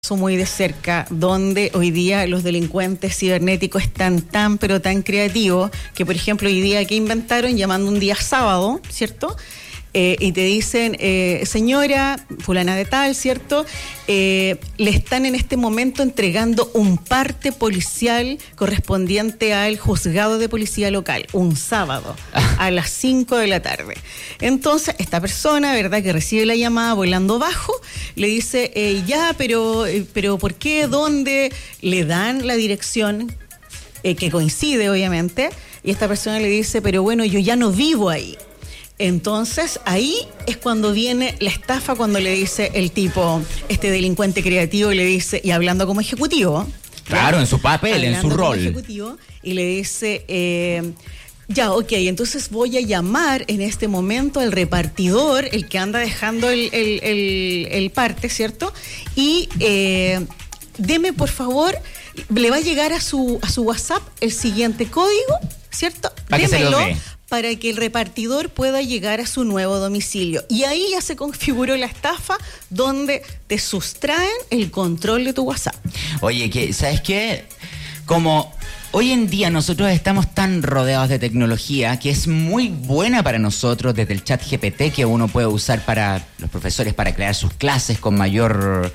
muy de cerca, donde hoy día los delincuentes cibernéticos están tan creativos que, por ejemplo, hoy día que inventaron llamando un día sábado, ¿cierto? Y te dicen, señora fulana de tal, ¿cierto? Le están en este momento entregando un parte policial correspondiente al juzgado de policía local, un sábado, a las 5 de la tarde. Entonces, esta persona, ¿verdad?, que recibe la llamada volando bajo, le dice, pero ¿por qué? ¿Dónde? Le dan la dirección, que coincide, obviamente, y esta persona le dice, pero bueno, yo ya no vivo ahí. Entonces, ahí es cuando viene la estafa, cuando le dice el tipo, este delincuente creativo, le dice, y hablando como ejecutivo. Claro, en su papel, en su rol. Ejecutivo, y le dice, ya, ok, entonces voy a llamar en este momento al repartidor, el que anda dejando el parte, ¿cierto? Y deme, por favor, le va a llegar a su WhatsApp el siguiente código, ¿cierto? Démelo, para que el repartidor pueda llegar a su nuevo domicilio. Y ahí ya se configuró la estafa, donde te sustraen el control de tu WhatsApp. Oye, ¿sabes qué? Como hoy en día nosotros estamos tan rodeados de tecnología que es muy buena para nosotros, desde el chat GPT que uno puede usar para los profesores para crear sus clases con mayor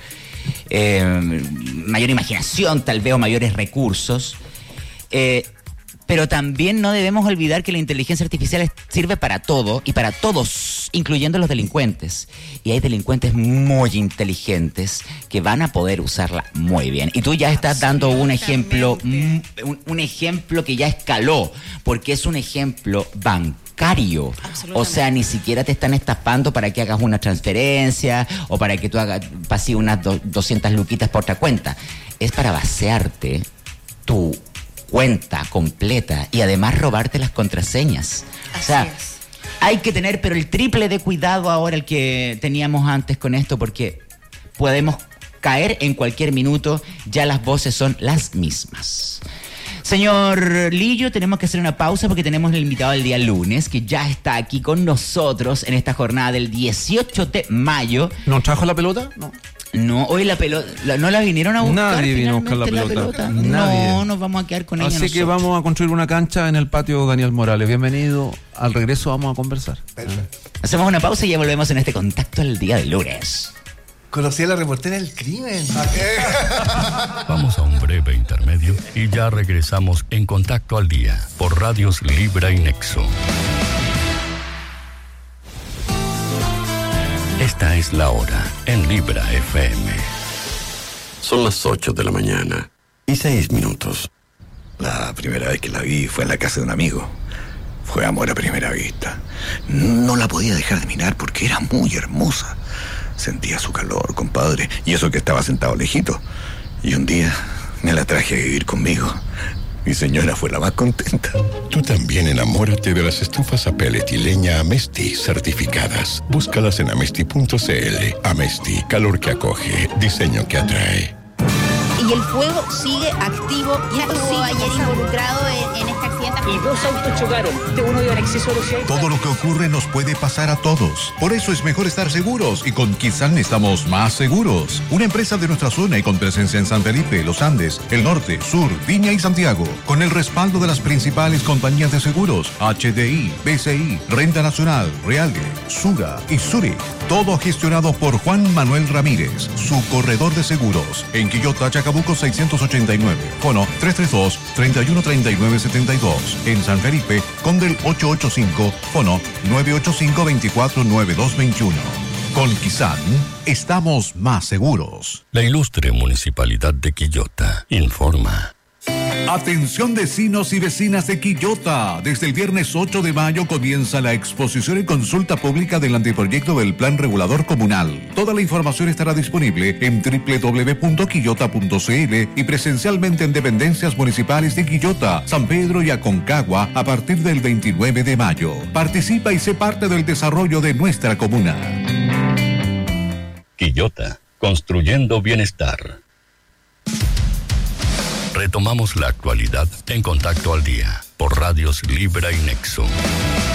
imaginación, tal vez, o mayores recursos. Pero también no debemos olvidar que la inteligencia artificial sirve para todo y para todos, incluyendo los delincuentes. Y hay delincuentes muy inteligentes que van a poder usarla muy bien. Y tú ya estás dando un ejemplo, un ejemplo que ya escaló, porque es un ejemplo bancario. O sea, ni siquiera te están estafando para que hagas una transferencia o para que tú pases unas 200 luquitas por otra cuenta. Es para vaciarte tu cuenta completa y además robarte las contraseñas. Así o sea, es. Hay que tener pero el triple de cuidado ahora el que teníamos antes con esto, porque podemos caer en cualquier minuto. Ya las voces son las mismas. Señor Lillo, tenemos que hacer una pausa porque tenemos el invitado del día lunes, que ya está aquí con nosotros en esta jornada del 18 de mayo. ¿Nos trajo la pelota? No, hoy la pelota, no la vinieron a buscar. Nadie vino a buscar la pelota. Nadie. No, nos vamos a quedar con ella. Así que vamos a construir una cancha en el patio Daniel Morales. Bienvenido. Al regreso vamos a conversar. Perfecto. Hacemos una pausa y ya volvemos en este contacto el día del lunes. Conocí a la reportera del crimen. Vamos a un breve intermedio y ya regresamos en Contacto al Día por Radios Libra y Nexo. Esta es la hora en Libra FM. Son las 8 de la mañana y 6 minutos. La primera vez que la vi fue en la casa de un amigo. Fue amor a primera vista. No la podía dejar de mirar porque era muy hermosa. Sentía su calor, compadre, y eso que estaba sentado lejito. Y un día me la traje a vivir conmigo. Mi señora fue la más contenta. Tú también enamórate de las estufas a pellet y leña Amesti certificadas. Búscalas en amesti.cl. Amesti, calor que acoge, diseño que atrae. Y el fuego sigue activo. Ya estuvo ayer involucrado en este accidente. Y 2 autos chocaron. Uno iba en exceso de velocidad. Todo lo que ocurre nos puede pasar a todos. Por eso es mejor estar seguros. Y con Kizan estamos más seguros. Una empresa de nuestra zona y con presencia en San Felipe, Los Andes, el Norte, Sur, Viña y Santiago. Con el respaldo de las principales compañías de seguros: HDI, BCI, Renta Nacional, Realgue, Sura y Zurich. Todo gestionado por Juan Manuel Ramírez, su corredor de seguros. En Quillota, Chacabuco 689. Fono 332-313972. En San Felipe, Condel 885. Fono 985-249221. Con Kizan, estamos más seguros. La ilustre Municipalidad de Quillota informa. Atención vecinos y vecinas de Quillota. Desde el viernes 8 de mayo comienza la exposición y consulta pública del anteproyecto del Plan Regulador Comunal. Toda la información estará disponible en www.quillota.cl y presencialmente en dependencias municipales de Quillota, San Pedro y Aconcagua a partir del 29 de mayo. Participa y sé parte del desarrollo de nuestra comuna. Quillota, construyendo bienestar. Retomamos la actualidad en Contacto al Día por Radios Libra y Nexo.